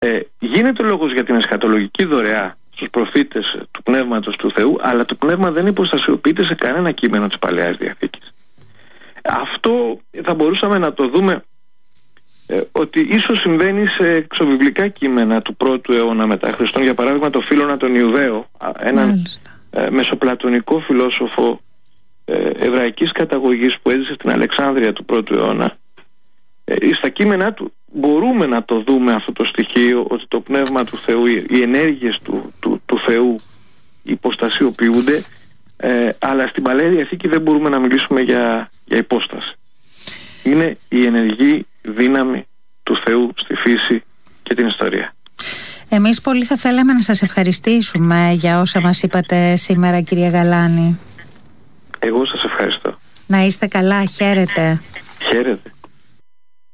Γίνεται λόγος για την εσχατολογική δωρεά στους προφήτες του Πνεύματος του Θεού, αλλά το Πνεύμα δεν υποστασιοποιείται σε κανένα κείμενο της Παλαιάς Διαθήκης. Αυτό θα μπορούσαμε να το δούμε ότι ίσως συμβαίνει σε εξωβιβλικά κείμενα του 1ου αιώνα μετά Χριστόν. Για παράδειγμα το Φίλωνα τον Ιουδαίο, έναν μεσοπλατωνικό φιλόσοφο εβραϊκής καταγωγής που έζησε στην Αλεξάνδρεια του 1ου αιώνα. Στα κείμενά του μπορούμε να το δούμε αυτό το στοιχείο, ότι το Πνεύμα του Θεού, οι ενέργειες του Θεού υποστασιοποιούνται, αλλά στην Παλαιά Διαθήκη δεν μπορούμε να μιλήσουμε για υπόσταση. Είναι η ενεργή δύναμη του Θεού στη φύση και την ιστορία. Εμείς πολύ θα θέλαμε να σας ευχαριστήσουμε για όσα μας είπατε σήμερα, κυρία Γαλάνη. Εγώ σας ευχαριστώ. Να είστε καλά, χαίρετε. Χαίρετε.